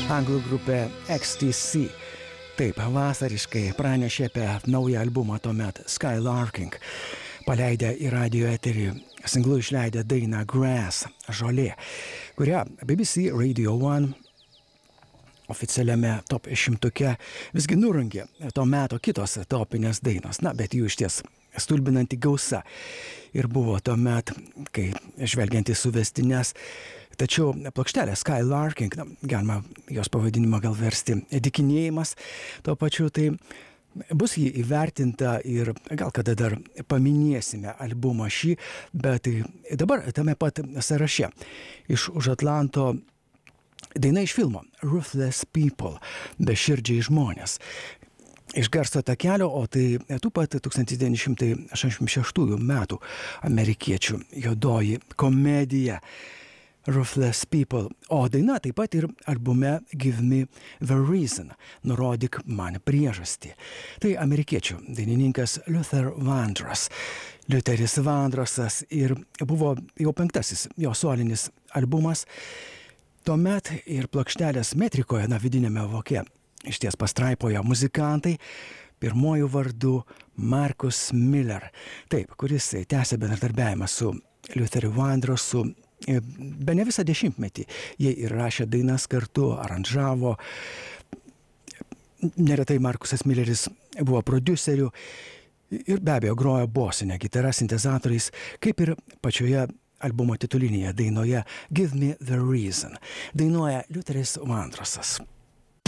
Anglų grupė XTC. Taip, vasariškai pranešė apie naują albumą tuomet Skylarking. Paleidę į radio eterį singlu išleidę dainą Grass, žolė, kurią BBC Radio 1 oficialiame top 100 visgi nurungė to meto kitos topinės dainos. Na, bet jų išties stulbinanti gausa. Ir buvo tuomet, kai žvelgiant į suvestines, tačiau plokštelė Skylarking, galima jos pavadinimą gal versti dykinėjimas, tuo pačiu tai bus jį įvertinta ir gal kada dar paminėsime albumą šį, bet dabar tame pat sąraše iš už Atlanto daina iš filmo Ruthless People, beširdžiai žmonės. Iš garso takelio, o tai tų pat 1986 metų amerikiečių juodoji komedija Ruthless People, o daina taip pat ir albume Give Me the Reason, nurodyk man priežastį. Tai amerikiečių dainininkas Luther Vandross. Lutheris Vandrossas ir buvo jau 5. jo solinis albumas. Tuomet ir plokštelės metrikoje, vidinėme voke, išties pastraipoje muzikantai, pirmojų vardu Marcus Miller, taip, kuris tęsė bendradarbiavimą su Lutheriu Vandrossu bene visą dešimtmetį. Jie ir rašė dainas kartu, aranžavo. Neretai Marcusas Milleris buvo prodiuseriu ir be abejo grojo bosinę gitarą sintezatoriais, kaip ir pačioje albumo titulinėje dainoje Give Me the Reason. Dainuoja Lutheris Vandrossas.